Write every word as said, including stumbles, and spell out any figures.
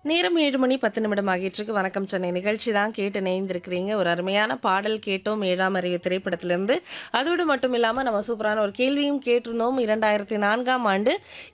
நேரம் ஏழு மணி பத்து நிமிடம் ஆகிட்டிருக்கு. வணக்கம் சென்னை நிகழ்ச்சி தான் கேட்டு இணைந்திருக்கிறீங்க. ஒரு அருமையான பாடல் கேட்டோம் ஏழாம் அறிவு திரைப்படத்திலிருந்து. அதோடு மட்டும் இல்லாம நம்ம சூப்பரான ஒரு கேள்வியும் கேட்டிருந்தோம். இரண்டாயிரத்து நான்காம் ஆண்டு